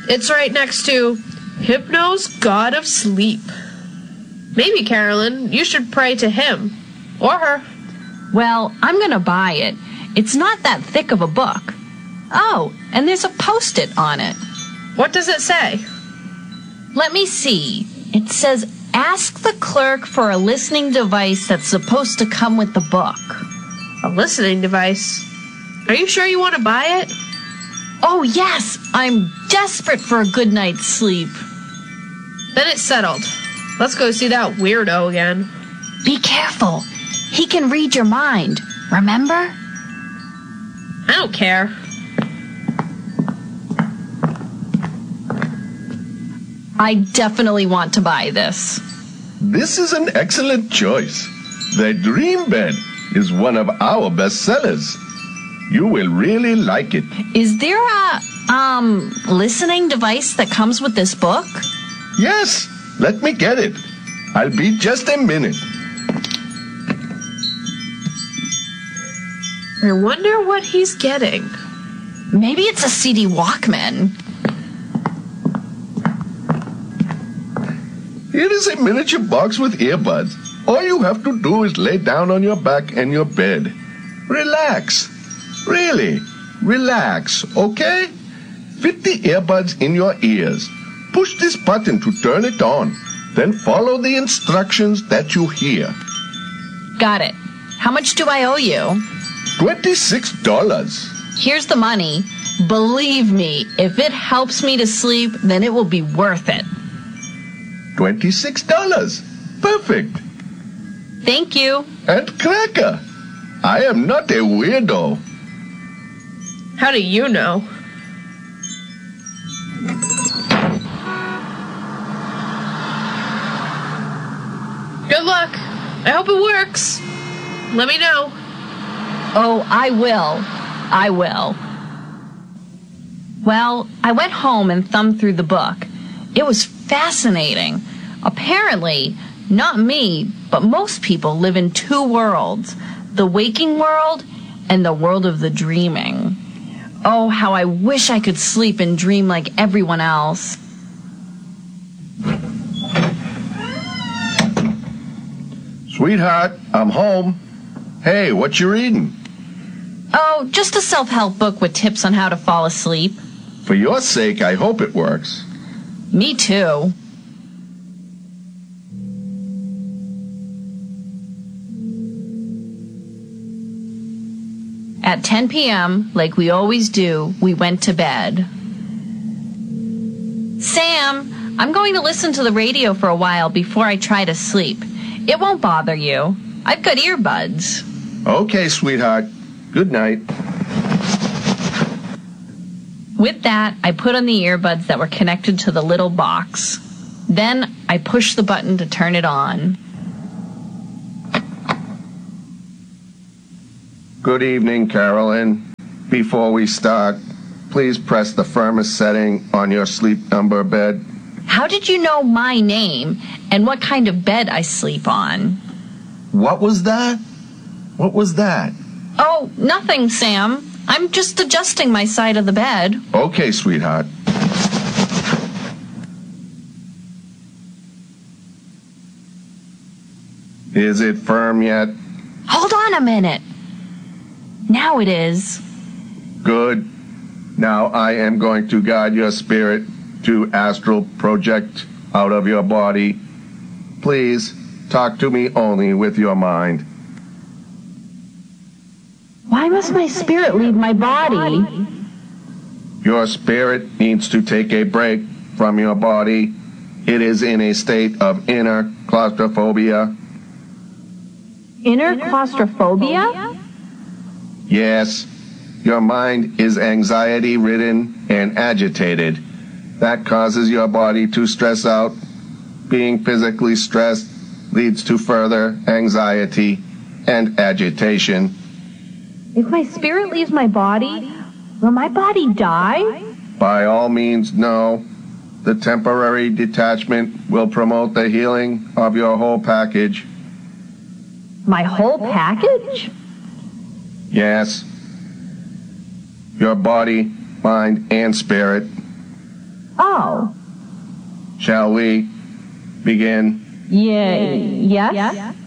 It's right next to Hypno's God of Sleep. Maybe, Carolyn, you should pray to him. Or her. Well, I'm going to buy it. It's not that thick of a book. Oh, and there's a Post-it on it. What does it say? Let me see. It says, ask the clerk for a listening device that's supposed to come with the book. A listening device? Are you sure you want to buy it? Oh, yes. I'm desperate for a good night's sleep. Then it's settled. Let's go see that weirdo again. Be careful. He can read your mind. Remember? I don't care. I definitely want to buy this. This is an excellent choice. The Dream Bed is one of our best sellers. You will really like it. Is there a, listening device that comes with this book? Yes, let me get it. I'll be just a minute. I wonder what he's getting. Maybe it's a CD Walkman. It is a miniature box with earbuds. All you have to do is lay down on your back in your bed. Relax. Really, relax, okay? Fit the earbuds in your ears. Push this button to turn it on. Then follow the instructions that you hear. Got it. How much do I owe you? $26. Here's the money. Believe me, if it helps me to sleep, then it will be worth it. $26. Perfect. Thank you. And Cracker, I am not a weirdo. How do you know? Good luck. I hope it works. Let me know. Oh, I will. I will. Well, I went home and thumbed through the book. It was fascinating. Apparently, not me, but most people live in two worlds, the waking world and the world of the dreaming. Oh, how I wish I could sleep and dream like everyone else. Sweetheart, I'm home. Hey, what you reading? Oh, just a self-help book with tips on how to fall asleep. For your sake, I hope it works. Me too. At 10 p.m., like we always do, we went to bed. Sam, I'm going to listen to the radio for a while before I try to sleep. It won't bother you. I've got earbuds. Okay, sweetheart. Good night. With that, I put on the earbuds that were connected to the little box. Then I pushed the button to turn it on. Good evening, Carolyn. Before we start, please press the firmest setting on your sleep number bed. How did you know my name and what kind of bed I sleep on? What was that? What was that? Oh, nothing, Sam. I'm just adjusting my side of the bed. Okay, sweetheart. Is it firm yet? Hold on a minute. Now it is. Good. Now I am going to guide your spirit to astral project out of your body. Please, talk to me only with your mind. Why must my spirit leave my body? Your spirit needs to take a break from your body. It is in a state of inner claustrophobia. Inner claustrophobia? Yes, your mind is anxiety-ridden and agitated. That causes your body to stress out. Being physically stressed leads to further anxiety and agitation. If my spirit leaves my body, will my body die? By all means, no. The temporary detachment will promote the healing of your whole package. My whole package? Yes. Your body, mind, and spirit. Oh. Shall we begin? Yes?